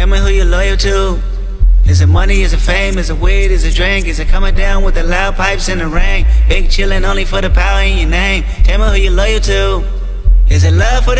me who you're loyal to. Is it money, is it fame, is it weed, is it drink? Is it coming down with the loud pipes in the rain? Big chillin' only for the power in your name. Tell me who you're loyal to. Is it love for the